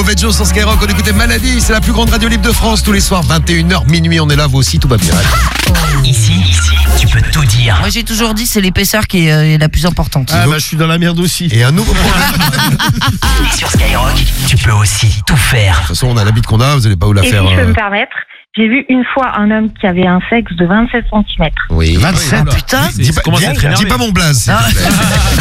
Mauvais Joe sur Skyrock, on écoutait Maladie, c'est la plus grande radio libre de France, tous les soirs, 21h, minuit, on est là, vous aussi, tout va bien. Ici, tu peux tout dire. Moi j'ai toujours dit c'est l'épaisseur qui est la plus importante. Ah bah je suis dans la merde aussi. Et un nouveau problème. Et sur Skyrock, tu peux aussi tout faire. De toute façon, on a l'habit qu'on a, vous n'allez pas vous la Et faire. si je peux me permettre, j'ai vu une fois un homme qui avait un sexe de 27 cm. Oui. 27. Ah putain. Dis pas mon blaze, s'il te plaît.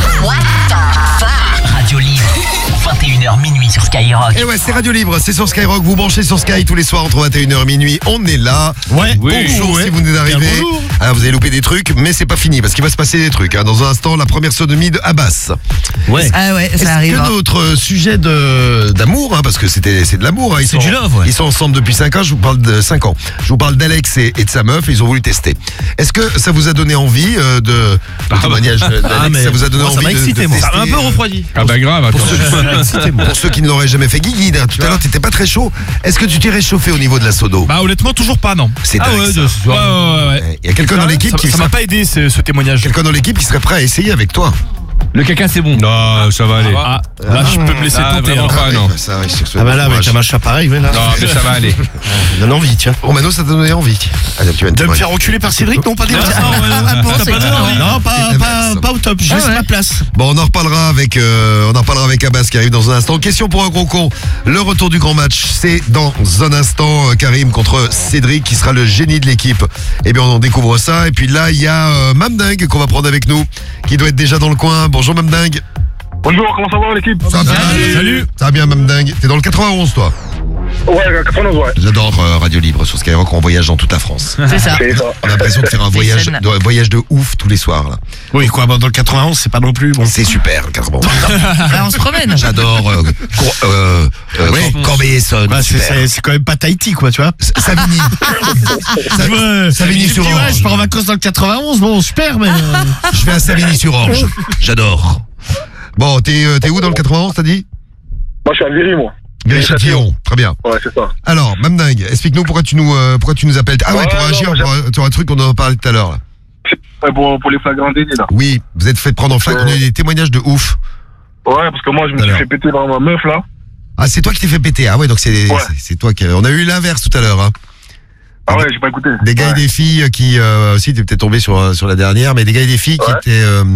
Radio Libre, 21h minuit sur Skyrock. Et ouais, c'est Radio Libre, c'est sur Skyrock, vous branchez sur Sky tous les soirs entre 21h et minuit, on est là. Ouais. Bonjour Ouais. si vous venez d'arriver. Bonjour. Ah, vous avez loupé des trucs, mais c'est pas fini parce qu'il va se passer des trucs. Dans un instant, la première sodomie de Abbas. Ouais. Ah ouais, Est-ce ça arrive. que notre sujet d'amour, parce que c'est de l'amour, C'est du love, ouais. Ils sont ensemble depuis 5 ans, je vous parle de 5 ans. Je vous parle d'Alex et de sa meuf, et ils ont voulu tester. Est-ce que ça vous a donné envie de témoignage d'Alex, ça vous a donné moi, ça envie m'a excité, moi. tester, Ça m'a un peu refroidi. Ah bah grave, attends. pour ceux qui ne l'auraient jamais fait, Guigui, tout à l'heure t'étais pas très chaud. Est-ce que tu t'es réchauffé au niveau de la sodo? Bah honnêtement toujours pas non. C'est Ah dingue, ouais, ça. ouais. Il y a quelqu'un dans l'équipe qui Ça m'a pas aidé ce témoignage. quelqu'un dans l'équipe qui serait prêt à essayer avec toi. Le caca c'est bon. Non, ça va aller. Ah, là je peux me laisser tenter. vraiment hein. pas, non. Ça, je sais que Ah bah là avec un machin pareil, ouais, là. Non, mais ça va aller. Ça donne envie, tiens. Romano, ça t'a donné envie. Allez, tu vas De me faire reculer par Cédric, non pas des Non, Non, pas au top, juste ma place. Bon, on en reparlera avec Abbas qui arrive dans un instant. Question pour un gros con. Le retour du grand match, c'est dans un instant. Karim contre Cédric qui sera le génie de l'équipe. Eh bien, on découvre ça. Et puis là, il y a Mamdingue qu'on va prendre avec nous, qui doit être déjà dans le coin. Bonjour Mamdingue. Bonjour, comment ça va l'équipe? Ça va bien. Salut. Ça va bien Mamdingue. T'es dans le 91 toi? Ouais, 91, ouais. J'adore Radio Libre sur Skyrock, on voyage dans toute la France. C'est ça. C'est ça. On a l'impression de faire un voyage de ouf tous les soirs là. Oui, quoi, dans le 91, c'est pas non plus bon. C'est super le 91. Là, on se promène. J'adore Corbeil-Essonnes. Bah, super. c'est quand même pas Tahiti, quoi, tu vois. Savigny. Savigny-sur-Orge. Ouais, je pars en vacances dans le 91, bon, super, mais. Je vais à Savigny-sur-Orge. J'adore. Bon, t'es où dans le 91, t'as dit? Moi, je suis à Viry, moi. Viry-Châtillon. Très bien. Ouais, c'est ça. Alors, Mamdingue, explique-nous pourquoi tu nous appelles. Ah ouais, Ouais, pour non, agir moi, sur un truc qu'on en a parlé tout à l'heure. Là. Ouais, pour les flagrants délits, là. Oui, vous êtes fait prendre en flag. On a eu des témoignages de ouf. Ouais, parce que moi, je me suis Alors. fait péter par ma meuf, là. Ah, c'est toi qui t'es fait péter. Ah ouais, donc c'est toi qui. On a eu l'inverse tout à l'heure. Hein. Ah ouais, j'ai pas écouté. Des gars Ouais. et des filles qui aussi t'es peut-être tombé sur la dernière, mais des gars et des filles Ouais.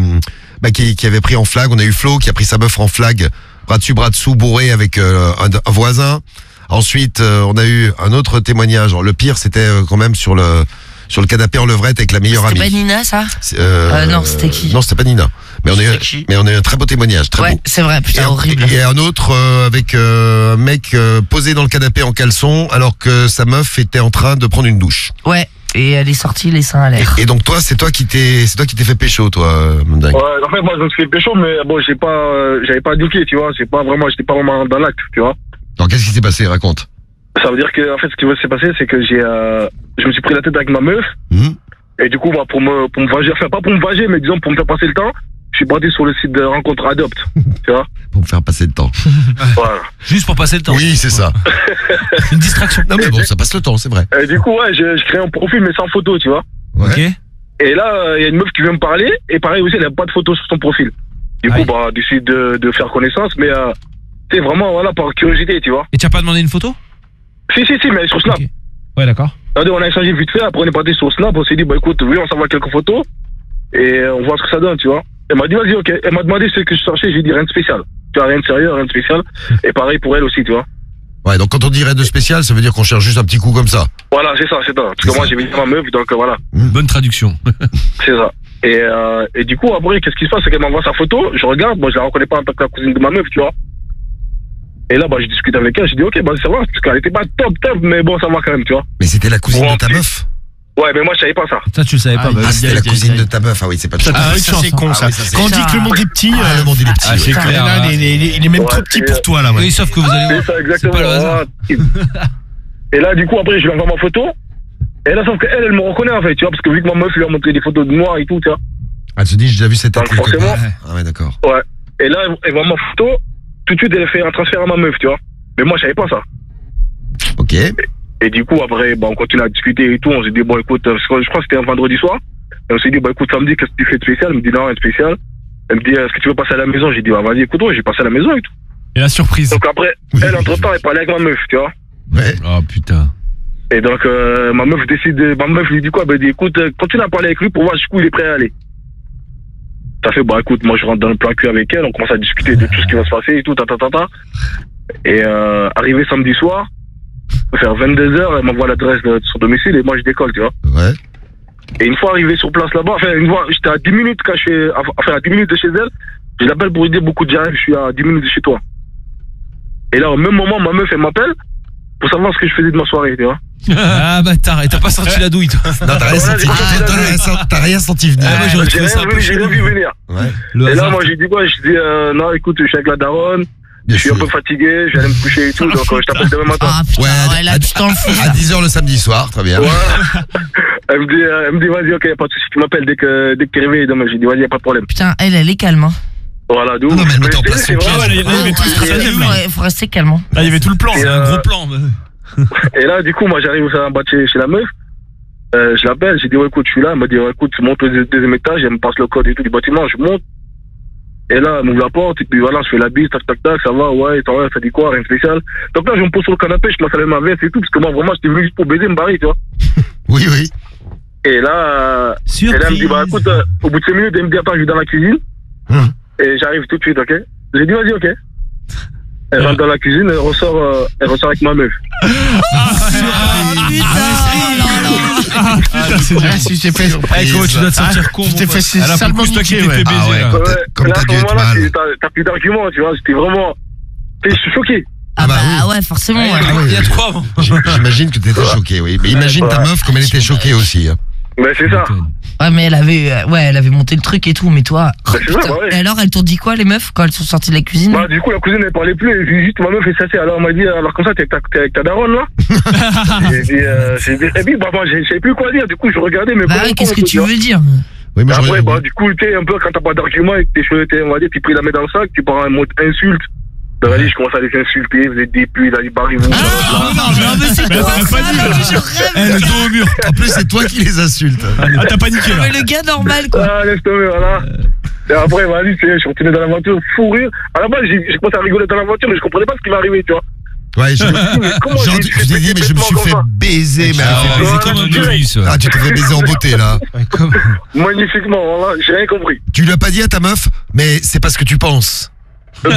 qui étaient qui avaient pris en flag. On a eu Flo qui a pris sa meuf en flag, bras dessus bras dessous, bourré avec un voisin. Ensuite, on a eu un autre témoignage. Alors, le pire, c'était quand même sur le canapé en levrette avec la meilleure amie. C'était pas Nina ça? Non, c'était qui? Non, c'était pas Nina. Mais on a eu un très beau témoignage, très Ouais, beau. c'est vrai, putain, horrible. Et un autre avec un mec posé dans le canapé en caleçon alors que sa meuf était en train de prendre une douche. Ouais, et elle est sortie les seins à l'air. Et donc toi, c'est toi qui t'es fait pécho, toi, Mamdingue. Ouais, en fait, moi, je me suis fait pécho, mais bon, j'avais pas indiqué, tu vois. J'étais pas vraiment dans l'acte, tu vois. Alors qu'est-ce qui s'est passé? Raconte. Ça veut dire que, en fait, ce qui s'est passé, c'est que je me suis pris la tête avec ma meuf. Et du coup, bah, pour me vager, enfin, pas pour me vager, mais disons, pour me faire passer le temps, je suis parti sur le site de rencontre Adopt, tu vois. Pour me faire passer le temps. Voilà. Juste pour passer le temps. Oui, c'est ça. Une distraction. Non mais bon, ça passe le temps, c'est vrai. Et du coup, ouais, je crée un profil, mais sans photo, tu vois. Ouais. Ok. Et là, il y a une meuf qui vient me parler, et pareil aussi, elle n'a pas de photo sur son profil. Du coup, Aïe. bah, décide de faire connaissance, mais c'est vraiment, voilà, par curiosité, tu vois. Et tu as pas demandé une photo? Si, mais sur Snap. Ok. Ouais, d'accord. Regardez, on a échangé vite fait, après on est parti sur Snap, on s'est dit, bah écoute, oui, on s'envoie quelques photos, et on voit ce que ça donne, tu vois. Elle m'a dit, vas-y, ok. Elle m'a demandé ce que je cherchais, j'ai dit rien de spécial. Tu vois, rien de sérieux, rien de spécial. Et pareil pour elle aussi, tu vois. Ouais, donc quand on dirait de spécial, ça veut dire qu'on cherche juste un petit coup comme ça. Voilà, c'est ça. Parce C'est que moi, ça. j'ai mis ma meuf, donc voilà, Bonne traduction. c'est ça. Et du coup, après, qu'est-ce qui se passe, c'est qu'elle m'envoie sa photo, je regarde, moi, je la reconnais pas en tant que la cousine de ma meuf, tu vois. Et là, bah, je discute avec elle, je dis, ok, bah, ça va, parce qu'elle était pas top, mais bon, ça va quand même, tu vois. Mais c'était la cousine Ouais, de ta puis- meuf. Ouais, mais moi, je savais pas ça. Ça, tu le savais pas. Ah, Ah, c'était la cousine de ta meuf. Ah oui, c'est pas de chance. Ah oui, ça c'est con, ça. oui, ça, c'est Quand on dit ça. que le monde est petit, Ah, le monde il est petit. Ah, c'est ouais. clair. là, il est même Ouais, trop petit et, pour toi, là, ouais. Oui, sauf que vous allez C'est voir. ça, C'est exactement. pas le hasard. Et là, du coup, après, je lui envoie ma photo. Et là, sauf qu'elle, elle me reconnaît, en fait, tu vois, parce que vu que ma meuf lui a montré des photos de moi et tout, tu vois. Elle se dit, j'ai déjà vu cette tête Donc, quelque part. forcément. Ah ouais, d'accord. Ouais. Et là, elle voit ma photo. Tout de suite, elle fait un transfert à ma meuf, tu vois. Mais moi, je savais pas ça. Ok. Et du coup, après, bah, on continue à discuter et tout. On s'est dit, bon, écoute, parce que je crois que c'était un vendredi soir. Et on s'est dit, bah, écoute, samedi, qu'est-ce que tu fais de spécial? Elle me dit, non, rien de spécial. Elle me dit, est-ce que tu veux passer à la maison? J'ai dit, bah, vas-y, écoute, ouais, j'ai passé à la maison et tout. Et la surprise. Donc après, elle, entre-temps, elle parlait avec ma meuf, tu vois. Ouais. Oh putain. Et donc, ma meuf lui dit quoi? Elle dit, écoute, continue à parler avec lui pour voir jusqu'où il est prêt à aller. Ça fait, bah écoute, moi je rentre dans le plan cul avec elle, on commence à discuter de tout ce qui va se passer et tout, Et arrivé samedi soir, vers 22h, elle m'envoie l'adresse de son domicile et moi je décolle, tu vois. Ouais. Et une fois arrivé sur place là-bas, enfin une fois, j'étais à 10 minutes quand à 10 minutes de chez elle, je l'appelle pour lui dire beaucoup de j'arrive, je suis à 10 minutes de chez toi. Et là au même moment, ma meuf elle m'appelle pour savoir ce que je faisais de ma soirée, tu vois. Ah bâtard, et t'as pas sorti la douille toi. Non, t'as rien senti. T'as rien senti venir. moi j'aurais trouvé ça un peu j'ai rien vu venir. Ouais. Et là moi j'ai dit quoi? Je dis non écoute, je suis avec la daronne. Je suis un peu fatigué, je vais aller me coucher et tout, donc je t'appelle demain matin. Ah putain, ouais, là tu t'en fous. À 10h le samedi soir, très bien. Ouais. Elle me dit vas-y, ok, y'a pas de soucis, tu m'appelles dès que t'es réveillé demain. J'ai dit vas-y, y'a pas de problème. Putain, elle est calme. Hein. Voilà, d'où. Non, mais elle met en place son Ah ouais, il y avait tout le stratagème, là. Faut rester calme. Ah, il y avait tout le plan, c'est un gros plan. Et là, du coup, moi j'arrive en bas chez la meuf. Je l'appelle, j'ai dit ouais, écoute, je suis là. Elle m'a dit ouais, écoute, monte au deuxième étage. Elle me passe le code et tout du bâtiment, je monte. Et là, elle m'ouvre la porte, et puis voilà, je fais la bise, tac, ça va, ouais, ça dit quoi, rien de spécial. Donc là, je me pose sur le canapé, je commence à lever ma veste et tout, parce que moi, vraiment, j'étais venu juste pour baiser, me barrer, tu vois. Oui, oui. Et là, Surprise. elle me dit, bah écoute, au bout de 5 minutes, elle me dit, attends, je vais dans la cuisine. Et j'arrive tout de suite, ok. J'ai dit, vas-y, ok. Elle rentre dans la cuisine, elle ressort avec ma meuf. Tu t'es fait Comment tu dois te sentir con? Tu t'es fait salement toi qui t'es niquer, fait ouais. baiser. Ah ouais, comme t'as dû être mal. T'as plus d'arguments, tu vois. J'étais vraiment. Je suis choqué. Ah bah ouais, forcément. Ouais. Il y a trois avant. J'imagine que t'étais choqué, oui. Mais imagine ta meuf comme elle était choquée aussi. Mais c'est ça. Ouais, mais elle avait monté le truc et tout, mais toi. C'est ça, bah ouais. Et alors, elles t'ont dit quoi, les meufs, quand elles sont sorties de la cuisine? Bah, du coup, la cousine, elle parlait plus. Elle dit juste, ma meuf est sassée. Alors, elle m'a dit, alors comme ça, t'es avec ta daronne, là? Et puis, bah, moi, je savais plus quoi dire. Du coup, je regardais, mais bah, qu'est-ce que tu veux dire? Oui, mais après, bah, du coup, tu sais, un peu, quand t'as pas d'argument et que t'es chaud, on va dire, tu pris la main dans le sac, tu pars en mode insulte. Donc, vas-y, je commence à les insulter, vous êtes des putes, allez, barrez-vous. Non, mais c'est quoi ça? Le dos au mur. En plus, c'est toi qui les insultes. Ah, t'as paniqué là. Mais le gars normal, quoi. Ah, laisse tomber, voilà. Et après, vas-y, tu sais, je suis retourné dans la voiture, fou rire. À la base, j'ai commencé à rigoler dans la voiture, mais je comprenais pas ce qui m'arrivait, tu vois. Ouais, je t'ai dit, mais je me suis fait baiser, mais alors. C'est comme un novice. Ah, tu t'es fait baiser en beauté, là. Magnifiquement, voilà, j'ai rien compris. Tu lui as pas dit à ta meuf, mais c'est pas ce que tu penses. Non,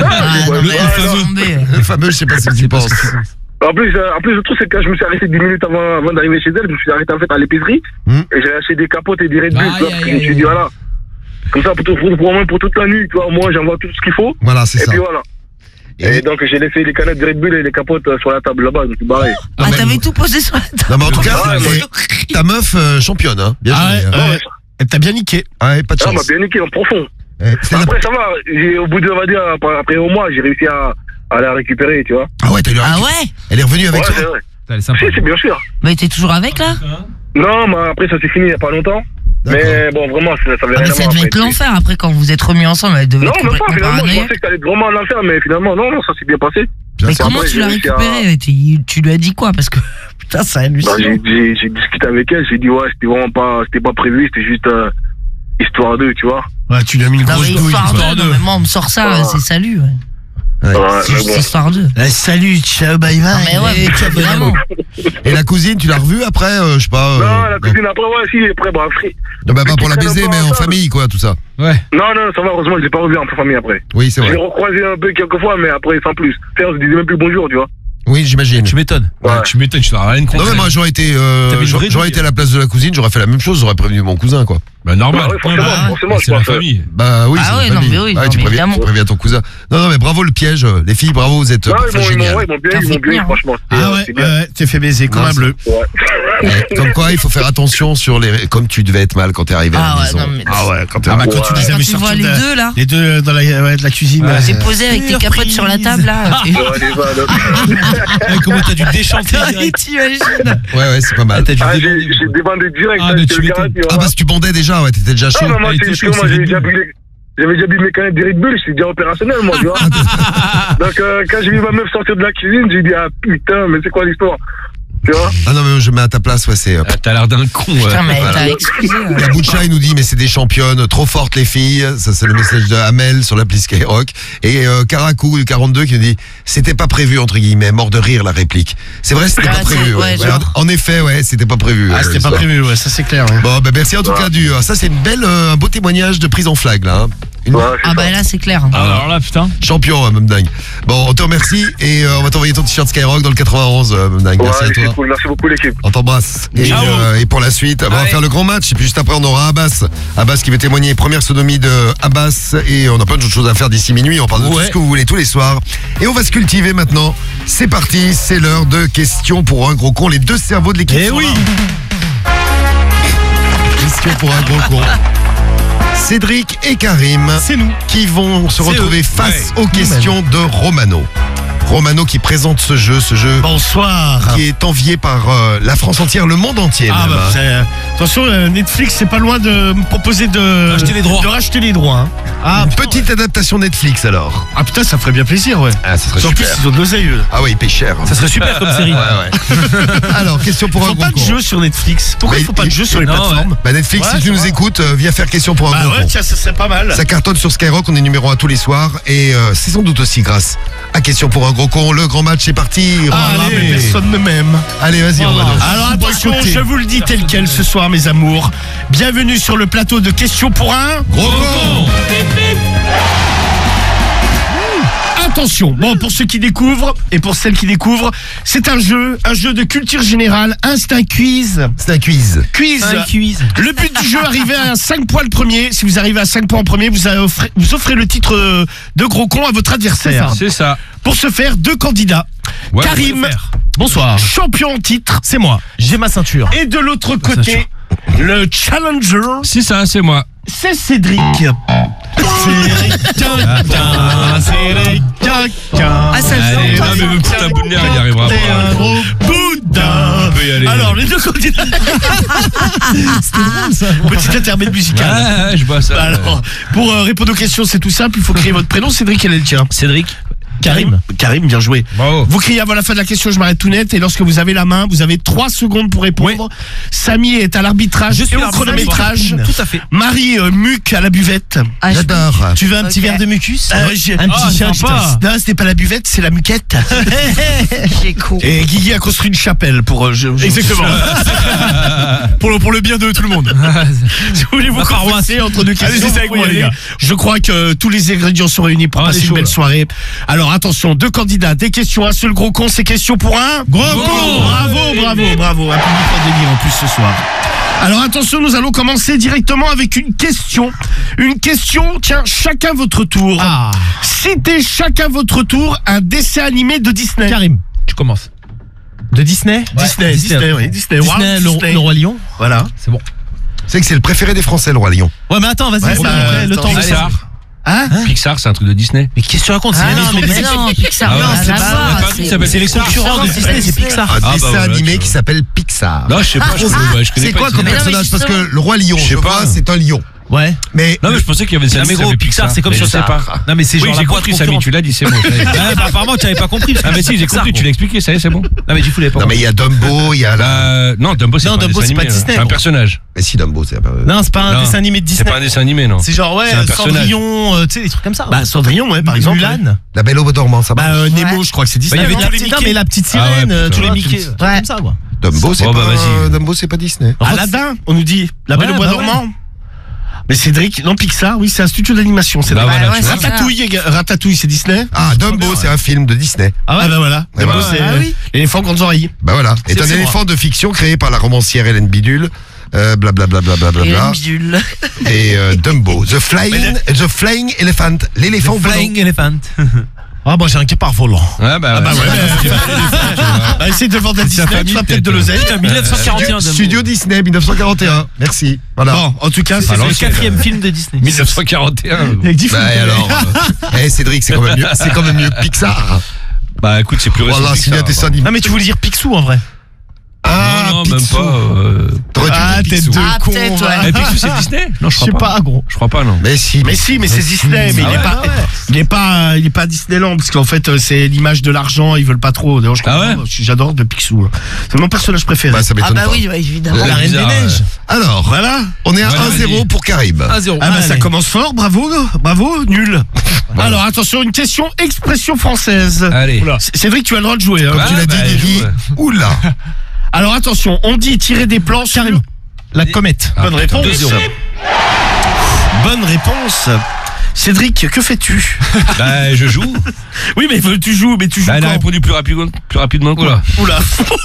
mais Le fameux, je sais pas ce que tu penses. En plus, le truc, c'est que quand je me suis arrêté 10 minutes avant d'arriver chez elle, je me suis arrêté en fait à l'épicerie, et j'ai acheté des capotes et des Red Bull, tu vois, parce que je me suis dit, voilà. Comme ça, pour toute la nuit, tu vois, moi, j'envoie tout ce qu'il faut. Voilà, c'est ça. Et puis voilà. Et donc, j'ai laissé les canettes de Red Bull et les capotes sur la table là-bas, je me suis barré. Ah, t'avais tout posé sur la table. Non, mais en tout cas, Ouais, ta meuf championne, hein. Bien joué. Elle t'a bien niqué. Ouais, pas de Ah, m'a chance. bien niqué en profond. C'était Après, ça va, au bout de, on va dire, après un mois, j'ai réussi à la récupérer, tu vois. Ah ouais, t'as eu Ah ouais? Elle est revenue avec Ouais, toi. c'est vrai. Elle est sympa. Si, c'est bien sûr. Mais t'es toujours avec, là? Non, mais après, ça s'est fini il y a pas longtemps. Mais bon, vraiment, ça avait Ah, rien mais à ça voir. devait être l'enfer après quand vous êtes remis ensemble. Elle devait Non, être même pas, complètement finalement, je paranoïaque. pensais que ça allait être vraiment l'enfer, mais finalement, non, ça s'est bien passé. Mais comment Après, tu l'as j'ai réussi récupéré? Tu lui as dit quoi? Parce que putain, ça hallucine. J'ai discuté avec elle, j'ai dit ouais, c'était vraiment pas, c'était pas prévu, c'était juste histoire d'eux, tu vois. Ouais, tu lui as mis une Non, grosse mais douille. histoire d'eux, non, mais moi on me sort ça, Ouais. c'est salut. Ouais. Ouais. C'est juste bon. histoire d'eux. Salut, ciao, bye Non, bye. mais ouais, vraiment. Et la cousine, tu l'as revue après, je sais pas. Non, la cousine après, ouais, si, après, bah, free. Non, bah pas pour la Qui traîne baiser, un peu mais en ensemble. famille, quoi, tout ça. Ouais. Non, ça va, heureusement, je l'ai pas revu en famille après. Oui, c'est Je l'ai vrai. recroisé un peu quelques fois, mais après, sans plus. Faire, on se disait même plus bonjour, tu vois. Oui, j'imagine. Tu m'étonnes. Ouais. Tu m'étonnes, tu n'as rien Non, contre. mais moi, j'aurais été à la place de la cousine, j'aurais fait la même chose, j'aurais prévenu mon cousin, quoi. Bah normal. Bah ouais, forcément, bah, forcément, je C'est la pense. famille. Bah oui, Ah c'est ouais, la non, famille. mais oui, Ouais, non, tu mais préviens, évidemment. tu préviens ton cousin. Non, mais bravo le piège. Les filles, bravo, vous êtes Non, parfois géniales. ils m'ont bien eu, Hein. franchement. Ah ouais, C'est bien. ouais, t'es fait baiser comme Non, un bleu. Eh, comme quoi, il faut faire attention sur les. Comme tu devais être mal quand t'es arrivé à Ah la ouais, maison. non, mais- Ah ouais, quand t'es Ah bah arrivé. quand tu les Quand avais tu vois sortis les deux là, les deux dans de la cuisine. Ouais. t'es posé avec tes capotes sur la table là. Ouais, les balles. Comment t'as dû déchanter direct. T'imagines? Ouais, c'est pas mal. T'as dû Ah, débander. j'ai débandé direct, Ah, ça, mais c'était tu le m'étonnes. carré, tu Ah, vois. parce que tu bandais déjà, ouais, t'étais déjà chaud. Ah, mais moi, Elle était c'est chaude, parce que moi, c'est j'avais déjà Red bu j'avais déjà bu mes canettes de Red Bull, j'étais déjà opérationnel, moi, tu vois. Donc, quand j'ai vu ma meuf sortir de la cuisine, j'ai dit, ah putain, mais c'est quoi l'histoire? Tu vois? Ah non, mais je mets à ta place, ouais, c'est... T'as l'air d'un con. Putain, mais Voilà. t'as excusé. La Boucha, il nous dit, mais c'est des championnes, trop fortes les filles. Ça, c'est le message de Hamel sur l'appli Skyrock. Et Karakou, le 42, qui nous dit, c'était pas prévu, entre guillemets, mort de rire la réplique. C'est vrai, c'était Ah, pas prévu. c'est- Ouais. ouais, genre. En effet, ouais, c'était pas prévu. Ah, c'était pas l'histoire. prévu, ouais, ça c'est clair. Ouais. Bon, bah merci en tout cas du. Ça, c'est une belle, un beau témoignage de prise en flag, là. Hein. Une Ouais, c'est Ah ça. bah là, c'est clair. Alors là, putain. champion, même dingue. Bon, on te remercie et on va t'envoyer ton t-shirt Skyrock dans le 91, même dingue. Ouais, Merci à c'est toi. cool. Merci beaucoup, l'équipe. On t'embrasse. Ciao. Et pour la suite, on va Ouais. faire le grand match. Et puis juste après, on aura Abbas. Abbas qui va témoigner. Première sodomie de Abbas. Et on a plein d'autres choses à faire d'ici minuit. On parle de tout ce que vous voulez tous les soirs. Et on va se cultiver maintenant. C'est parti. C'est l'heure de questions pour un gros con. Les deux cerveaux de l'équipe. Eh sont oui. là. Questions pour un gros con. Cédric et Karim C'est nous. qui vont se retrouver eux. face Ouais. aux questions de Romano. Romano qui présente ce jeu Bonsoir. qui est envié par la France entière, le monde entier. Ah même, bah, hein. attention, Netflix c'est pas loin de me proposer de Racheter les droits. De racheter les droits. Hein. Ah, Une petite adaptation Netflix alors. ah putain, ça ferait bien plaisir, ouais. Ah, ça serait En plus, super. ils ont de l'oseille. eux. Ah oui, il paye cher. Ça serait super comme série. Ouais, ouais. Alors, question pour Ils un font gros pas de con. jeu sur Netflix. Pourquoi Mais ils font pas de il- jeu sur les non, plateformes Bah Netflix, Ouais, si tu ça nous va. écoutes, viens faire question pour un Bah gros ouais, con. tiens, ça serait pas mal. Ça cartonne sur Skyrock, on est numéro 1 tous les soirs. Et c'est sans doute aussi grâce à question pour un gros con. Le grand match est parti. Ah, Romano. mais personne ne m'aime. Allez, vas-y, Romano. Alors attention, je vous le dis tel quel ce soir, mes amours. Bienvenue sur le plateau de questions pour un Gros con. Attention, bon, pour ceux qui découvrent et pour celles qui découvrent, c'est un jeu de culture générale, instinct quiz. C'est un quiz. Quiz. quiz. Le but du jeu, arriver à 5 points le premier. Si vous arrivez à 5 points en premier, vous offrez le titre de gros con à votre adversaire. C'est ça. Pour ce faire, deux candidats. Ouais, Karim, bonsoir. champion en titre. C'est moi, j'ai ma ceinture. Et de l'autre côté, le challenger, C'est ça, c'est moi. c'est Cédric. Cédric. Ah, ça le Allez, fait non, mais le putain bout de nerf, il y arrivera T'es un pas. gros boudin. On peut y aller. Alors, les deux candidats. C'était drôle, ça. Petit intermède musical. Ouais, je vois ça. Alors, pour répondre aux questions, c'est tout simple. Il faut crier votre prénom. Cédric, quel est le tien? Cédric. Karim, bien joué. Bravo. Vous criez avant la fin de la question, je m'arrête tout net. Et lorsque vous avez la main, vous avez 3 secondes pour répondre. Samy est à l'arbitrage Je suis et au l'arbitre. chronométrage. Tout à fait. Marie muc à la buvette. Ah, J'adore. Tu veux un petit Ok. verre de mucus Un petit shot. sympa. Non, c'était pas la buvette, c'est la muquette. j'ai con. Et Guigui a construit une chapelle pour. Exactement. pour le bien de tout le monde. Si vous voulez vous converser entre deux questions, Allez-y, c'est avec vous pouvez moi, y les aller. gars. Je crois que tous les ingrédients sont réunis pour Ah, passer on est une chaud, belle là. soirée. Alors attention, deux candidats, des questions, un seul gros con, c'est question pour un gros con. Bravo. Un public en délire en plus ce soir. Alors attention, nous allons commencer directement avec une question. Une question, tiens, chacun votre tour. Ah, Citez chacun votre tour un dessin animé de Disney. Karim, tu commences. De Disney Disney, oui, Disney. Walt Disney, Disney. le Roi Lion. Voilà. C'est bon. C'est que c'est le préféré des Français, le Roi Lion. Ouais, mais attends, vas-y, Ouais, c'est bah, après, le attends, temps. Pixar. Hein Pixar, c'est un truc de Disney. Mais qu'est-ce que tu racontes? C'est Ah la non, maison mais Disney. non, Pixar, Ah ouais, non, c'est ça pas- va, pas- c'est- ça s'appelle- C'est les concurrents de Disney, c'est Pixar. Un bah dessin voilà, animé tu qui vois. s'appelle Pixar. Non, je sais pas, je connais C'est pas quoi Disney. comme Mais non, mais personnage? Parce que justement. le Roi Lion, Je je sais vois, pas. c'est un lion. Ouais. Mais Non, mais je pensais qu'il y avait des Non, mais animés gros, Pixar, c'est comme mais sur je sais ça. pas. Non, mais c'est Oui, genre j'ai la boîte compris, Samy, concurrente. tu l'as dit, c'est bon. Ouais, bah, apparemment, tu avais pas compris. Ah, mais si, j'ai compris, tu l'as expliqué, ça y est, c'est bon. Non, mais du coup, il avait pas non, mais compris. il y a Dumbo, il y a la. Non, Dumbo, c'est Non, pas un Dumbo, dessin c'est pas animé, Disney, c'est un gros. personnage. Mais si Dumbo, c'est. Non, c'est pas un Non. dessin animé de C'est Disney. pas un dessin animé, non. C'est genre, ouais, C'est un personnage. Cendrillon, tu sais, des trucs comme ça. Bah Cendrillon, ouais, par exemple. Mulan. La Belle au bois dormant, ça Bah marche. Nemo, je crois que c'est Disney. Il y avait non la petite, non, mais la petite Ah ouais, sirène, putain. tous les Ouais, Mickey, ouais. comme ça, quoi. Dumbo, c'est Bon, bah, pas. vas-y. Dumbo, c'est pas Disney. Aladdin, on nous dit. La Belle Ouais, au bois bah dormant. Mais Cédric, non, Pixar, oui, c'est un studio d'animation. C'est Bah vrai. voilà, ouais, tu vois. c'est ça. Ratatouille, c'est Disney. Ah, Dumbo, c'est un film de Disney. Ah bah voilà. Ouais, Dumbo, bah, c'est ah oui. l'éléphant aux grandes oreilles. Bah voilà. C'est un c'est éléphant de fiction créé par la romancière Hélène Bidule. Blablabla. Et une bidule. Et Dumbo. The Flying Elephant. L'éléphant volant. Flying Elephant. Ah bah j'ai un guépard volant. Ouais, bah bah ouais. ouais. Bah essaye de vendre à C'est sa Disney, tu famille, vas peut-être de peut-être. l'oseille. Putain, 1941. Studio Disney, 1941. Merci. Voilà. Bon, en tout cas, C'est c'est le l'ancienne. 4e film de Disney. 1941. avec 10 Bah et alors Cédric, c'est quand même mieux Pixar. Bah écoute, c'est plus récent. Voilà, que s'il y a ça, des bah. animés. Non mais tu voulais dire Picsou en vrai. Ah, Non, même Picsou. pas. T'aurais dû Ah, dire tête Picsou. de con. peut-être, va. ouais. Et Picsou, c'est Disney? Non, je Je sais crois pas. pas, gros. Je crois pas, non. Mais si. Mais si, mais c'est Disney, mais il est pas Disneyland, parce qu'en fait, c'est l'image de l'argent, ils veulent pas trop. D'ailleurs, je Ah ouais comprends, j'adore de Picsou. C'est mon personnage préféré. Bah, ça Ah m'étonne bah pas. oui, ouais, évidemment. La Reine des bizarre, Neiges. Alors, Voilà. on est à Voilà, 1-0 vas-y. pour Karim. 1-0. Ah bah ça Allez. commence fort, bravo, nul. Alors attention, une question expression française. Allez. Oula. Cédric, tu as le droit de jouer. Hein. Ouais, Tu l'as bah, dit, Guigui. joue, ouais. Oula. Alors attention, on dit tirer des plans sur... Karim. La comète. Ah, Bonne putain, réponse. 2-0. Bonne réponse. Cédric, que fais-tu? Bah, je joue. Oui, mais tu joues Bah, elle a quand? répondu plus rapidement que moi. Oula.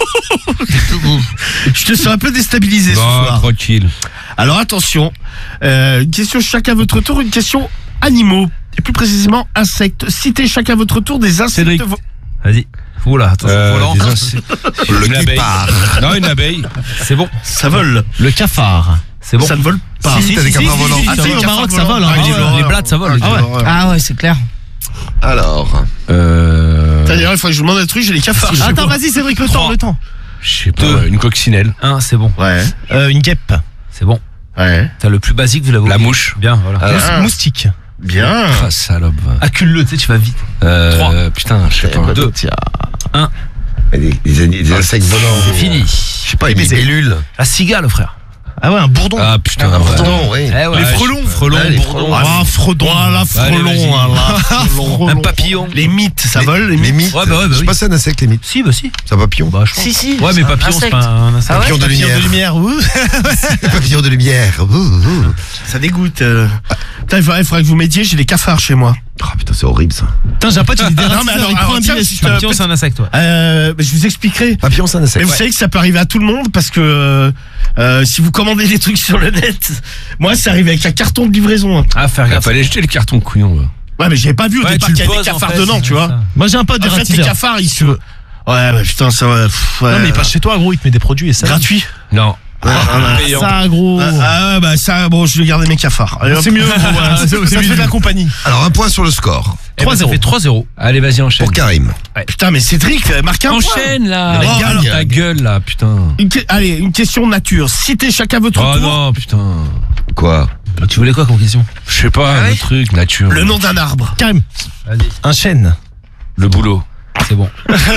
Je te sens un peu déstabilisé ce Non, soir. tranquille. Alors attention, une question chacun à votre tour, une question animaux, et plus précisément insectes. Citez chacun à votre tour des insectes. Cédric. Vas-y. Oula, attention, volant. Le Une abeille. guépard. Non, une abeille. C'est bon. Ça vole. Le cafard. C'est bon. Ça ne vole pas. Si, t'as des cafards volants. Ah, si, au Maroc, ça vole. hein. Ah, Ah, ouais. ouais. Les blattes, ça vole. Ah, ouais. Ah ouais, c'est clair. Alors, D'ailleurs, il faut que je vous demande un truc, j'ai les cafards. chez Attends, moi. vas-y, Cédric, le temps, Trois. le temps. Je sais pas. Une coccinelle. C'est bon. Ouais, Une guêpe. C'est bon. ouais. T'as le plus basique, vous l'avez. La mouche. Bien, voilà. Ah. Moustique. Bien. Ah, salope. Accule-le, tu sais, tu vas vite. Putain, je sais pas. 2. des insectes volants. C'est fini. Je sais pas, des bellules. La cigale, frère. Ah ouais, un bourdon. Ah, putain. Un ouais. bourdon, oui. Eh ouais. Les frelons. Frelons, Ouais, les bourdons. frelons. Ah, Fredon. Ah, la Allez, frelon. vas-y. Ah, la frelon. Un papillon. Les mythes, ça vole, les Les mythes. mythes. Ouais, bah ouais, bah Je sais oui. pas, c'est un insecte, les mythes. Si, bah si. C'est un papillon. Bah, je pense. Si. Ouais, mais c'est un papillon, c'est insecte. pas un insecte. Ah ouais Papillon de Papillon lumière. de lumière. ouh. Papillon de lumière. Ouh, ouh. Ça dégoûte. Putain, il faudrait que vous m'aidiez, j'ai des cafards chez moi. Ah putain, c'est horrible ça. Putain, j'ai un pote, il est Non, mais dératiseur, alors, il prend un tiens, billet. si Papillon, c'est un insecte, ouais. Je vous expliquerai. Papillon, c'est un Mais insecte. vous savez que ça peut arriver à tout le monde parce que si vous commandez des trucs sur le net, moi ça arrive avec un carton de livraison. Hein. Ah, faire Il gaffe. fallait jeter le carton, couillon. là. Ouais, mais j'avais pas vu au Ouais, départ tu qu'il y le avait des poses, en cafards fait, dedans, c'est tu vois. ça. Moi, j'ai un pote En fait, les dératiseur. cafards, ils se. Ouais, bah, putain, ça va. Non, mais il passe chez toi, gros, il te met des produits et ça. gratuit. Non. Payant. Ça, gros. Ah, bah ça, bon, je vais garder mes cafards. Allez, hop. C'est mieux, gros, voilà. Ça fait de la compagnie. Alors, un point sur le score. Eh ben, ça fait 3-0. Allez, vas-y, enchaîne. Pour Karim. Putain, mais Cédric, marque un point. Enchaîne, là. Mais Oh, gagne. ta gueule, là, putain. Allez, une question nature. Citez chacun votre Oh tour non, putain. Quoi? Tu voulais quoi comme question? Je sais pas, Ah le oui truc, nature. le nom d'un arbre. Karim, Vas-y. un chêne. Le boulot. C'est bon.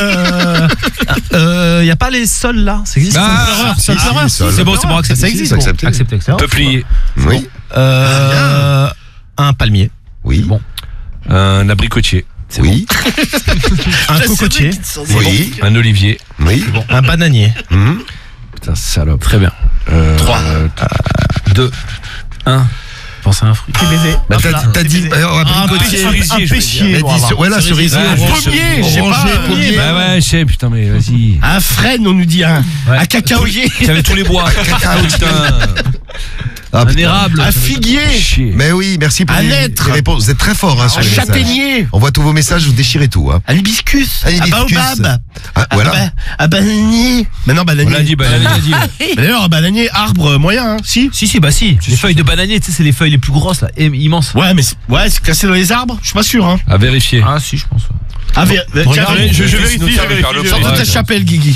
Y a pas les sols là? Ça existe? Ah, Sol si, pleureur, si, sol. C'est bon, accepté. Ça existe, C'est accepté. Accepté. Peuplier. Oui. Un palmier. Oui. Bon. Un abricotier. Oui. Un cocotier. Oui. Un olivier. Oui. Un bananier. Mhm. Putain, salope. Très bien. 3. 2. 1. Pense à un fruit. Bah, t'as dit. Un cerisier, je veux pêchier. Ouais, la cerisier. Ah, Pommier, j'ai Oranger, pas. pommier. Bah ouais, je sais, putain, mais vas-y. Un frêne, on nous dit un. Ouais. Un cacaoyer. J'avais tous les bois. Putain. Ah, Un putain. érable. Un figuier. Chier. Mais oui, merci pour Un les être. les réponses. Vous êtes très fort hein, sur Un les messages. châtaignier. On voit tous vos messages, vous déchirez tout. Hein. Un hibiscus. Un Un hibiscus. baobab. Ah, voilà. Un bananier. Mais non, On bananier. l'a dit, bah, on l'a dit. Mais d'ailleurs, un bananier, arbre moyen, hein. Si. Si, bah si. Les feuilles de bananier, tu sais, c'est les feuilles les plus grosses, là. Immenses. Ouais, mais c'est cassé dans les arbres. Je suis pas sûr, hein. À vérifier. Ah, si, je pense. Ouais. Ah, Regarde, je vérifie, Sors de ta chapelle, Guigui.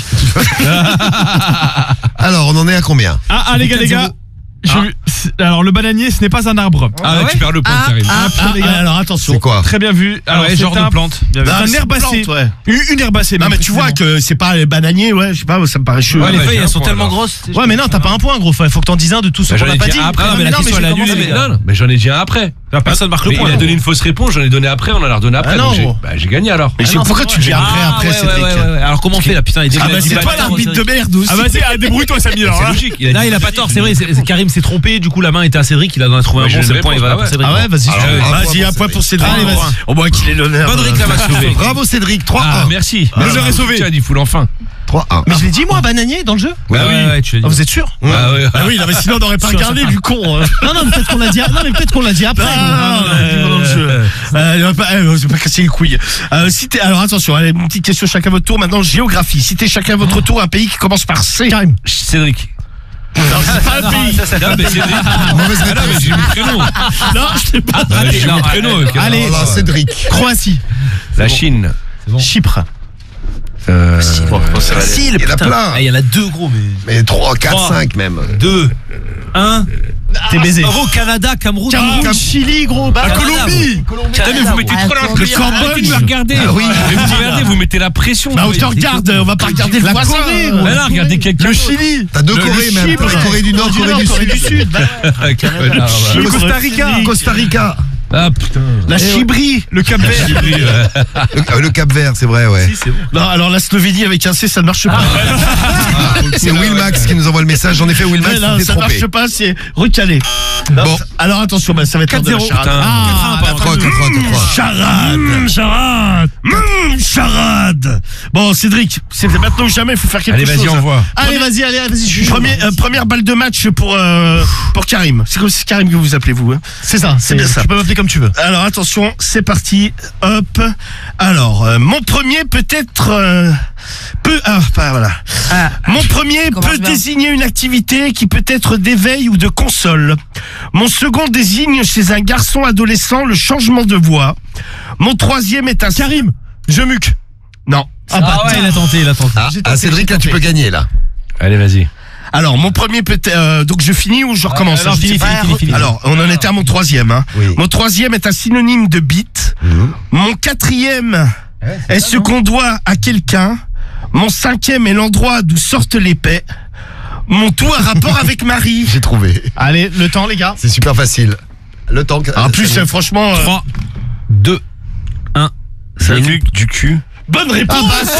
Alors, on en est à combien? Ah les gars. Alors le bananier ce n'est pas un arbre. Ah, ouais, tu perds le point, Karim. Alors attention. C'est quoi? Très bien vu. Alors ouais, c'est genre de plante. C'est un herbacée. plante, ouais. Une herbacée. Non, même, mais tu vois précisément. que c'est pas les bananiers, ouais, je sais pas, ça me paraît chelou. Ouais, les bah, feuilles, j'ai elles un sont point, tellement alors. grosses. Ouais, mais non, t'as pas un point, gros. Faut que t'en dises un de tout ce Bah, qu'on j'en a ai pas dit dit. après, non, mais la non, question je elle a commence annulé. avec- Non, mais j'en ai dit un après. Personne marque le Mais point. il a donné une fausse réponse, j'en ai donné après, on en a redonné après. Ah donc non. j'ai gagné alors. Mais pourquoi tu dis après, Cédric? Ouais. Alors comment on fait là, putain? Il Ah, bah, c'est toi l'arbitre de merde aussi. Ah bah c'est débrouille-toi Samy. alors, C'est hein. logique. Non, il a pas tort, c'est vrai. Karim s'est trompé, du coup la main était à Cédric, il en a trouvé un Ouais, bon, j'ai c'est une le point, il réponse, va bah pour Cédric. Ah ouais, vas-y. Vas-y, un point pour Cédric. Allez, vas-y. Au moins qu'il ait l'honneur. Bonne réclamation. Bravo Cédric, 3-1. Ah, merci. L'honneur est sauvé. Tiens, il fout l'enfin. 3-1. Mais je l'ai dit, moi, bananier dans le jeu? Bah Ouais, tu l'as dit. Ah, vous êtes sûr? Ah ouais. Ah oui, non, mais sinon on n'aurait pas regardé du con. Non, mais peut-être qu'on l'a dit. Non, mais peut-être qu'on l'a dit après. C'est pas casser les couilles. Alors attention, allez, une petite question chacun votre tour. Maintenant, géographie. Citez chacun votre tour un pays qui commence par C. Karim. Cédric. Non, c'est pas un pays. Non, mais Cédric. Mauvaise Ah non, mais réponse. j'ai mis le prénom. Non, je sais pas. J'ai mis le prénom. Allez. Alors là, Cédric. Croatie. La Chine. Chypre. Facile, Il y en a putain. plein. Ah, il y en a 2 gros, mais. Mais 3, 4, 3. 5 même. 2, 1. T'es baisé. Bravo, Canada, Cameroun. Cameroun, Chili, gros. Ah, Colombie. Putain, mais vous mettez trop la Attends, pression. Arrêtez de me regarder. Ah oui. Mais vous regardez, vous mettez la pression. Bah, on te regarde, on va pas regarder le La voisin. Corée, gros. Mais là, regardez quelqu'un. Le Chili. T'as 2 Le Corées même. Chypre. Corée du Nord, Corée du Sud. Connard, Le va. Costa Rica. Costa Rica. Ah putain. La Chibri. Le Cap Vert. Le Cap Vert, c'est vrai, ouais. Non, alors la Slovénie avec un C, ça ne marche pas. C'est Willmax qui nous envoie le message. En effet, Willmax, Ouais, non, tu t'es ça trompé. marche pas, c'est recalé. Bon. Alors attention, bah, ça va être l'heure de la 4-0. charade. Putain. Ah, 4-3, 4-3. charade. Charade. Bon, Cédric, c'est maintenant ou jamais, il faut faire quelque Allez, chose. vas-y, envoie. Allez, vas-y, je suis chaud. Première balle de match pour Karim. C'est comme si Karim que vous appelez vous. Hein. C'est ça, C'est bien ça. Tu peux m'appeler comme tu veux. Alors attention, c'est parti. Hop. Alors, mon premier peut-être voilà. Ah. Mon premier Commence peut bien. désigner une activité qui peut être d'éveil ou de console. Mon second désigne chez un garçon adolescent le changement de voix. Mon troisième est un Karim. Je muque. Non. Ah bah, ouais, il a tenté. Ah, Cédric, là, tu peux gagner, là. Allez, vas-y. Alors, mon premier peut donc je finis ou je recommence alors, Je sais finis, pas. finis. Alors, on en était à mon troisième. Hein. Oui. Mon troisième est un synonyme de bite. Mon quatrième est ce qu'on doit à quelqu'un. Mon cinquième est l'endroit d'où sortent les paix. Mon tout a rapport avec Marie. J'ai trouvé. Allez, le temps, les gars. C'est super facile. Le temps. En plus, franchement... 3, 2, 1. Je nuque du cul. bonne réponse.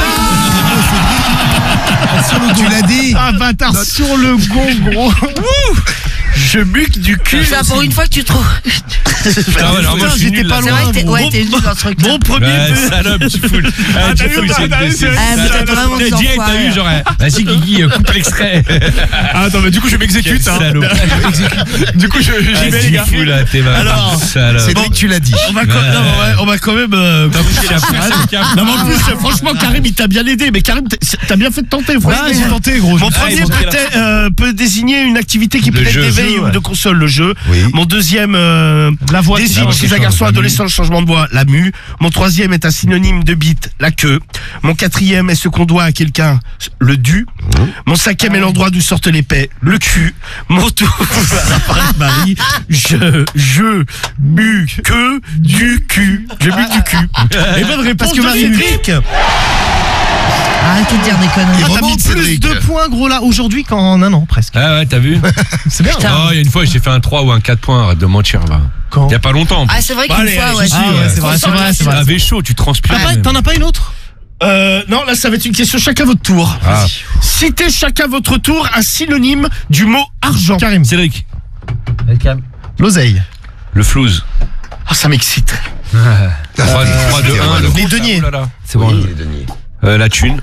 tu l'as dit. Ah bâtard, sur le gong, gros. Je buque du cul. Ça, pour une fois que tu trouves. Ah ouais, alors moi, je suis j'étais nul, pas là. C'est loin. vrai que t'es gros. nul dans ce truc. Mon premier Ouais, salope, tu fous. Ah, tu fous, c'est Ah, mais t'as vraiment des direct, t'as enfoirés. vu, genre, vas-y, Guigui, coupe l'extrait. Ah, attends, mais du coup, je m'exécute. Hein. Salaud. Du coup, j'y vais, les gars. Fou, là, t'es mal. Alors, Salope. Cédric, tu l'as dit. on va quand même. Non, mais en plus, franchement, Karim, il t'a bien aidé. Mais Karim, t'as bien fait de tenter, Ouais, franchement. j'ai tenté, gros. Mon premier peut désigner une activité qui peut Le être jeu. d'éveil ou de console, le jeu. Oui. Mon deuxième La voix. désigne chez un garçon adolescent le changement de voix, la mue. Mon troisième est un synonyme de bite, la queue. Mon quatrième est ce qu'on doit à quelqu'un, le dû. Mon cinquième est l'endroit d'où sortent les paix, le cul. Mon tout avec Marie, je bu que du cul. Je bu du cul. Et bonne réponse Parce que de Marie Cédric. Arrêtez de dire des conneries. Il T'as mis remonte, plus Cédric. 2 points, gros, là, aujourd'hui qu'en un an, presque. Ah ouais, t'as vu? C'est bien. Oh, il y a une fois, j'ai fait un 3 ou un 4 points, arrête de mentir, va. Quand Il y a pas longtemps. Ah, c'est vrai qu'une Allez, fois, ouais. si, Ah ouais, c'est vrai, c'est vrai, c'est vrai. T'avais chaud, tu transpires. même. T'en as pas une autre? Non, là, ça va être une question chacun votre tour. Ah. Citez chacun votre tour un synonyme du mot argent. Karim. Cédric, L'oseille. le flouze. Ah, ça m'excite. 3, 2, 1. Les deniers. C'est bon. Oui, les deniers. La thune.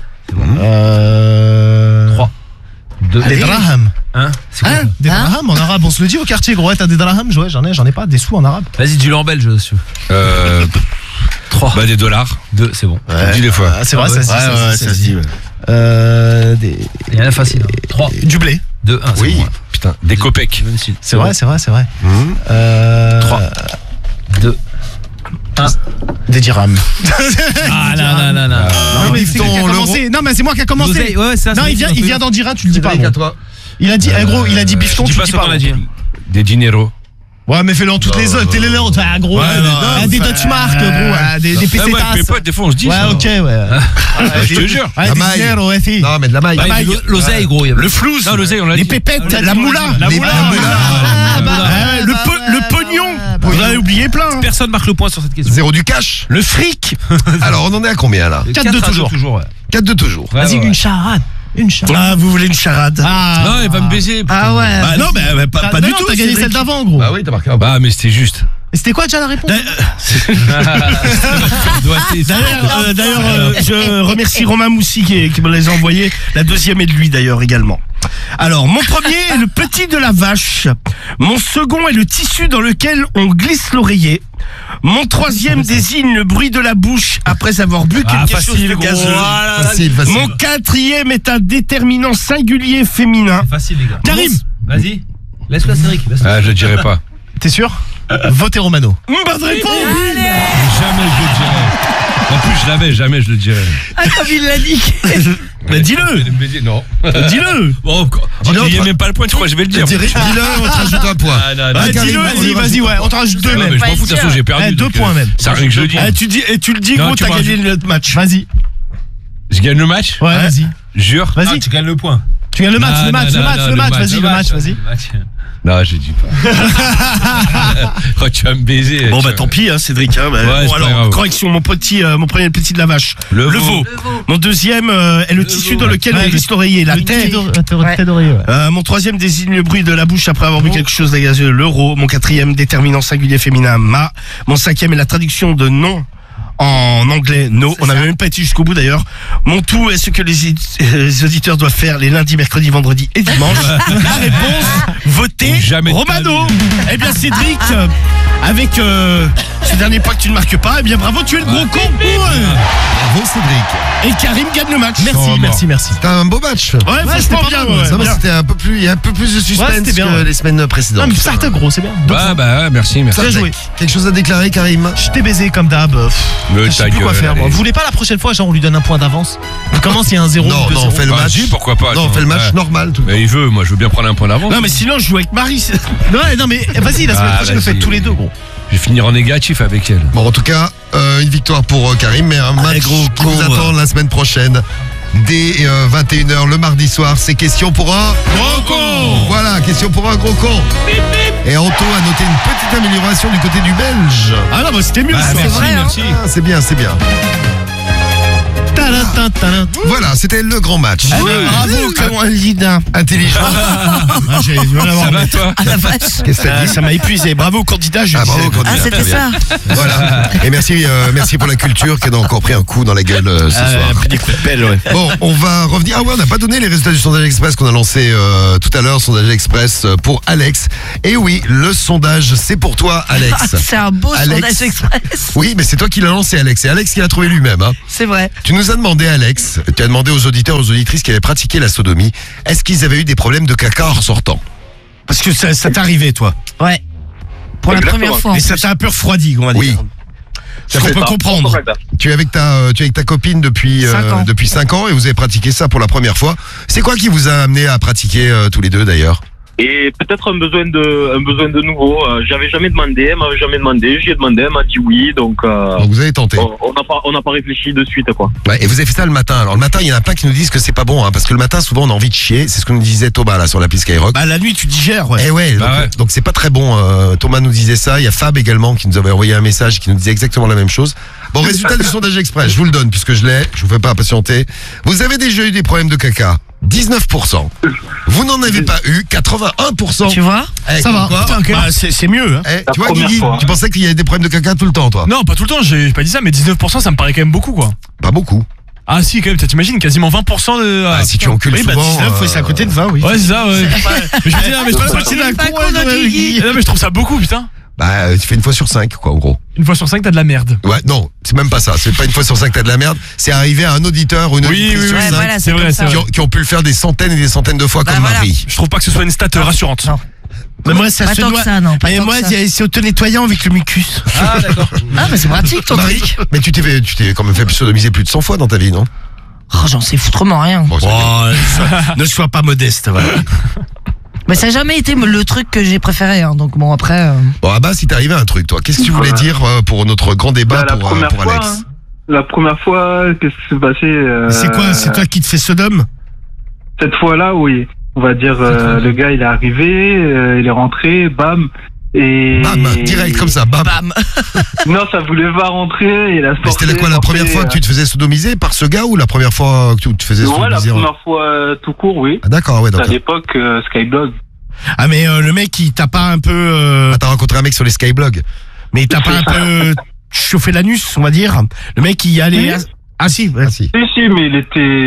3, 2, des drahams. Hein? C'est quoi? Des drahams en arabe, on se le dit au quartier, gros. Ouais, t'as des drahams? Ouais, j'en ai pas, des sous en arabe. Vas-y, du lent belge dessus. 3. Bah, des dollars. 2, c'est bon. Je dis des fois. Ah, c'est vrai, ça se dit. Il y en a facile. 3, Du blé. 2, 1. Oui. Bon, Putain, des copecs. même si. C'est vrai, c'est vrai, c'est vrai. 3, 2, 1. Des dirhams. Ah là là là là. Non, mais c'est Ton qui a l'euro. commencé. Non, mais c'est moi qui a commencé. L'oseille, ouais, ça. Non, c'est il vient d'en dire un, tu le dis pas. Cédric, à gros. toi. Il a dit, gros, il a dit bifton, Je dis tu pas dis ce pas. qu'on a dit. Des dineros. Ouais, mais fais-le en toutes les autres. Télé-le, gros. Des Deutschmark, gros. Des Ah ouais, pesetas. mes potes, des fois, on se dit Ouais, ça. ok, ouais. Je te jure. Ouais, La des maille. dinero, ouais, si. Non, mais de la maille. Bah, l'oseille, gros. Le flouze. Non, l'oseille, on l'a Les dit. pépettes, Ah, la moula. La moula. Le pognon. Vous en avez oublié plein. Hein. Personne marque le point sur cette question. 0 du cash. Le fric. Alors, on en est à combien, là? 4-2 toujours. 4 de toujours. Vas-y, une charade. Une charade. Ah, vous voulez une charade? Non, il va me baiser. Ah ouais. Bah non, mais pas du tout. T'as gagné Cédric. celle d'avant, gros. Bah oui, t'as marqué un Bah, mais c'était juste. Et c'était quoi déjà la réponse? D'ailleurs, je remercie Romain Moussi qui me les a envoyés. La deuxième est de lui d'ailleurs également. Alors, mon premier est le petit de la vache. Mon second est le tissu dans lequel on glisse l'oreiller. Mon troisième désigne le bruit de la bouche après avoir bu quelque chose de gazeux. Facile. Mon quatrième est un déterminant singulier féminin. Facile, les gars. Karim. Vas-y. Laisse-le à Cédric. Ah, je le dirai pas. T'es sûr? Votez Romano. Bonne réponse. Jamais je le dirai. En plus, je l'avais, jamais je le dirais. Ah, comme il l'a dit. Mais dis-le. Non. Dis-le. Bon, il n'y a même pas le point, tu crois que je vais le dire. Dis-le, on te rajoute un point. Dis-le, vas-y, ouais, on te rajoute 2 Non, même. mais je m'en fous, de toute façon, j'ai perdu. 2 points même. C'est rien que je le dis. Tu le dis, Non, gros, tu t'as m'as gagné le match. Vas-y. Je gagne le match? Ouais, vas-y. Jure. Vas-y. Tu gagnes le point. Tu gagnes le match, vas-y, le match, vas-y. Non, je dis pas. Oh, tu vas me baiser. Bon, bah tant pis, hein, Cédric. Hein, Ouais, bon, c'est pas alors, grave. correction, mon premier petit de la vache. Le veau. Mon deuxième est le tissu dans lequel on glisse l'oreiller, la tête. Mon troisième désigne le bruit de la bouche après avoir bu quelque chose de gazeux, l'euro. Mon quatrième, déterminant singulier féminin, ma. Mon cinquième est la traduction de non en anglais, no. On n'avait même pas été jusqu'au bout d'ailleurs. Mon tout est ce que les auditeurs doivent faire les lundis, mercredis, vendredis et dimanches. La réponse, voter Romano. Eh bien Cédric, avec ce dernier point que tu ne marques pas, eh bien bravo, tu es le gros con. Bravo Cédric. Et Karim gagne le match. Merci. C'était un beau match. Ouais, franchement bien. Ça va, c'était un peu plus, il y a un peu plus de suspense c'était bien, que ouais. les semaines précédentes. Non, mais ça, t'es gros, c'est bien. Ouais, merci. Bien joué. Quelque chose à déclarer, Karim? Je t'ai baisé comme d'hab. Le Je sais plus quoi faire. Moi. Vous voulez pas la prochaine fois, genre on lui donne un point d'avance? On commence, il y a un 0 Non, 2-0. on fait le Bah, match. si, pourquoi pas. Non, on fait le match normal tout le temps. Mais il veut, moi je veux bien prendre un point d'avance. Non mais sinon je joue avec Marie. Ouais, non, mais vas-y, la semaine Ah, prochaine, vous vas-y. faites tous les deux, gros. Je vais finir en négatif avec elle. Bon, en tout cas, une victoire pour Karim, mais un match gros qui nous con, attend la semaine prochaine. Dès 21h le mardi soir, c'est question pour un Gros con. Voilà, question pour un gros con. Et Anto a noté une petite amélioration du côté du Belge. Ah non, bah c'était mieux. ça. Merci, vrai, hein. merci. Ah, c'est bien, c'est bien. Voilà, c'était le grand match. Bravo, comment Lina. Intelligent. J'ai du mal à voir. Ça va toi? Ah la vache. Qu'est-ce que t'as dit? Ça m'a épuisé. Bravo candidat. Je Bravo, disais. candidat. Ah, c'était Très bien. ça. Voilà. Et merci pour la culture qui a encore pris un coup dans la gueule ce soir. Des coups de pelle, ouais. Bon, on va revenir. Ah ouais, on n'a pas donné les résultats du sondage express qu'on a lancé tout à l'heure, sondage express pour Alex. Et oui, le sondage, c'est pour toi, Alex. C'est un beau Alex. sondage express. Oui, mais c'est toi qui l'as lancé, Alex. C'est Alex qui l'a trouvé lui-même. Hein. C'est vrai. Tu nous as demandé, Alex, tu as demandé aux auditeurs, aux auditrices qui avaient pratiqué la sodomie, est-ce qu'ils avaient eu des problèmes de caca en ressortant? Parce que ça t'est arrivé, toi. Ouais. Pour la Exactement. première fois. en Et ça plus. t'a un peu refroidi, on va dire. Oui. Ce qu'on peut comprendre. Tu es avec ta copine depuis 5 ans. depuis 5 ans et vous avez pratiqué ça pour la première fois. C'est quoi qui vous a amené à pratiquer tous les deux d'ailleurs? Et peut-être un besoin de nouveau. J'avais jamais demandé, elle m'avait jamais demandé. J'y ai demandé, elle m'a dit oui. Donc vous avez tenté. on n'a pas réfléchi de suite, quoi. Ouais, et vous avez fait ça le matin. Alors le matin, il y en a plein qui nous disent que c'est pas bon, hein, parce que le matin, souvent, on a envie de chier. C'est ce que nous disait Thomas là sur l'appli Skyrock. Bah la nuit tu digères, ouais. Eh ouais, Bah ouais. donc c'est pas très bon. Thomas nous disait ça. Il y a Fab également qui nous avait envoyé un message qui nous disait exactement la même chose. Bon, résultat du sondage express, je vous le donne puisque je l'ai. Je vous fais pas impatienter. Vous avez déjà eu des problèmes de caca. 19%. Vous n'en avez pas eu. 81%. Tu vois? Eh, Ça va. quoi Bah, c'est mieux, hein. Eh, La tu vois, première Guigui, fois. tu pensais qu'il y avait des problèmes de caca tout le temps, toi? Non, pas tout le temps, j'ai pas dit ça, mais 19%, ça me paraît quand même beaucoup, quoi. Pas beaucoup. Ah si, quand même, t'imagines, quasiment 20% de... Ah, si tu encules Oui, bah souvent. 19, oui, c'est à côté de 20, oui. Ouais, c'est ça, ouais. Mais je me dis, ah, mais je trouve ça- C'est pas con, notre Guigui. non, mais je trouve ça beaucoup, putain. Bah, tu fais une fois sur 5, quoi, en gros. Une fois sur 5, t'as de la merde. Ouais, non, c'est même pas ça. C'est pas une fois sur 5 que t'as de la merde. C'est arrivé à un auditeur ou une Oui, auditrice oui, sur oui. Ouais, 5 voilà, c'est c'est vrai, comme c'est ça. vrai. qui ont pu le faire des centaines et des centaines de fois Bah, comme voilà. Marie. Je trouve pas que ce soit une stat rassurante. Non. Mais moi, ça Pas se tant que doit. ça, non, pas Mais tant moi, que ça. c'est auto-nettoyant avec le mucus. Ah, d'accord. Ah, mais c'est pratique ton Marie, truc. mais tu t'es quand même fait sodomiser plus de 100 fois dans ta vie, non? Oh, j'en sais foutrement rien. Bon, ça va. Ne sois pas modeste, voilà. Mais ça n'a jamais été le truc que j'ai préféré. Hein. Donc bon, après. Bon, ah bah, si t'es arrivé à un truc, toi, qu'est-ce que tu voulais dire pour notre grand débat Bah, la première pour fois, Alex? hein. La première fois, qu'est-ce qui s'est passé C'est quoi? C'est toi qui te fais Sodome? Cette fois-là, oui. On va dire, le gars, il est arrivé, il est rentré, bam. Et... Bam, direct comme ça, bam. Bam. Non, ça voulait pas rentrer. Il a Mais c'était quoi la première fois que tu te faisais sodomiser par ce gars ou la première fois que tu te faisais Ouais, la sodomiser? première fois tout court, oui. Ah, d'accord, ouais, À donc. l'époque, Skyblog. Ah, mais le mec, il t'a pas un peu. Ah, t'as rencontré un mec sur les Skyblogs. Mais il t'a pas un peu chauffé l'anus, on va dire. Le mec, il y allait. Oui. Ah, si, ouais. Ah, si. Si, mais il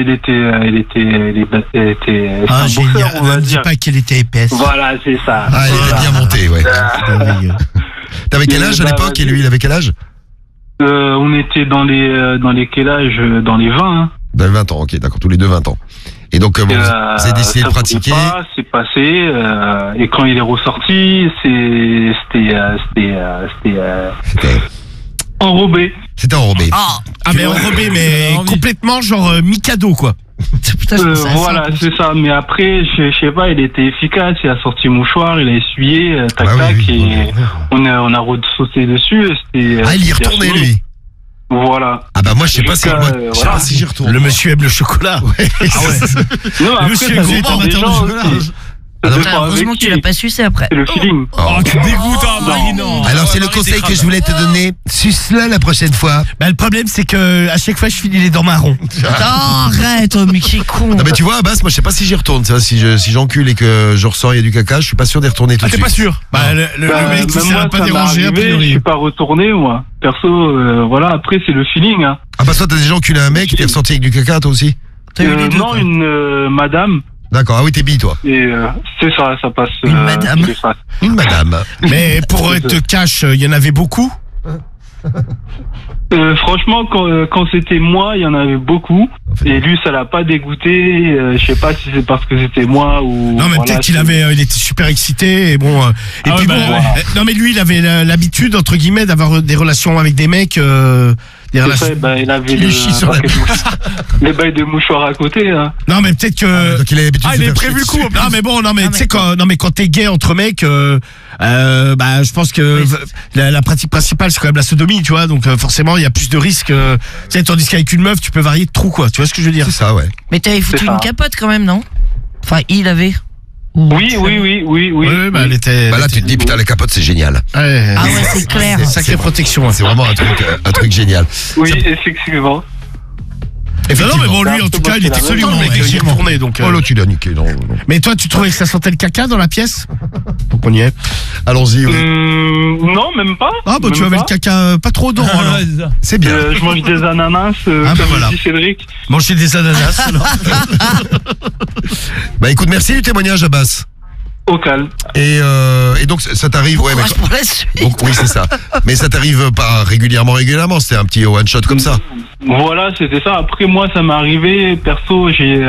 était Ah, un génial. bouffeur, on va Ne dis dire. pas qu'elle était épaisse. Voilà, c'est ça. Ah, il était bien monté, ouais. T'avais quel Et âge à bah, l'époque et vas-y. lui, il avait quel âge? On était dans les quel âge? Dans les 20, hein. Vous avez 20 ans, ok, d'accord, tous les deux 20 ans. Et donc, bon, vous avez décidé de ça pratiquer. voulait pas, c'est passé, et quand il est ressorti, c'était C'était enrobé. C'était enrobé. Ah, mais enrobé, mais complètement genre Mikado, quoi. putain, je pensais à ça. Voilà, c'est ça. Mais après, je sais pas, il était efficace. Il a sorti mouchoir, il a essuyé, tac Ah tac, oui, oui, et on a ressauté dessus. Et Ah, il y c'était retournait, fini. lui. Voilà. Ah bah moi, je sais pas si Jusqu'à, j'y retourne. Le monsieur aime le chocolat. Non, après, monsieur ça est dépend gros des gens amateur de aussi. Ah non, Ça dépend Heureusement avec que tu qui. l'as pas sucé après. C'est le feeling. Oh, tu dégoûtes, hein, Marie, non. Alors c'est le conseil que je voulais te donner. Suce-la la prochaine fois. Bah, le problème, c'est que à chaque fois, je finis les dents marron. Oh, arrête, oh, mais qui est con. Non mais tu vois, Abbas, moi je sais pas si j'y retourne. Tu vois, si j'encule et que je ressors, il y a du caca, je suis pas sûr d'y retourner tout Ah, de t'es suite. pas sûr? Bah, le mec, il même s'est moi, pas ça m'est dérangé, a arrivé, je priori. suis pas retourné, moi. Perso, voilà, après, c'est le feeling, hein. Ah bah toi t'as déjà enculé un mec et t'es ressorti avec du caca toi aussi? T'as eu les deux, Non, quoi. une madame. D'accord, ah oui t'es bi toi. Et c'est ça, ça passe. Une madame. c'est ça. Une madame. Mais pour être cash, il y en avait beaucoup. Franchement, quand c'était moi, il y en avait beaucoup. Et lui, ça l'a pas dégoûté. Je sais pas si c'est parce que c'était moi ou. Non, mais voilà, peut-être qu'il c'est- avait, il était super excité et bon. Et Ah puis ouais, bon, bah, non mais lui, il avait l'habitude entre guillemets d'avoir des relations avec des mecs, des C'est relations. ça, bah, il avait Il lui chie sur la les bails de mouchoirs à côté. Hein. Non, mais peut-être que. Donc il a l'habitude de il se avait faire prévu chier le coup. dessus. Non mais bon, non mais Ah, tu sais mais- quand t'es gay entre mecs, bah je pense que la pratique principale c'est quand même la sodomie, tu vois, donc forcément il y a plus de risques. Tu sais, tandis qu'avec une meuf tu peux varier de trous, quoi. Tu vois ce que je veux dire? C'est ça, ouais. Mais t'avais foutu C'est ça. une capote quand même, non? Enfin, il avait. Oui. Oui, bah elle était. Bah là tu te dis putain la capote c'est génial. Ouais. Ah ouais, c'est clair. C'est une sacrée protection. C'est vraiment un truc génial. Oui, effectivement. Non, mais bon, lui, en tout cas, il était Absolument, absolument, le mec, il retournait, donc. Oh là tu l'as niqué, non. Mais toi, tu trouvais que ça sentait le caca dans la pièce? Donc on y est. Allons-y, oui. Non, même pas. Ah, bah tu Même avais pas. le caca pas trop odorant, alors. C'est bien. Je mange des ananas, Ah, bah comme voilà. dit Cédric. Manger des ananas, alors. Bah écoute, merci du témoignage Abbas. Au calme. Et donc ça t'arrive, ouais, mais Courage pour la suite. donc oui c'est ça. Mais ça t'arrive pas régulièrement, c'était un petit one shot comme ça. Voilà, c'était ça. Après, moi, ça m'est arrivé. Perso, j'ai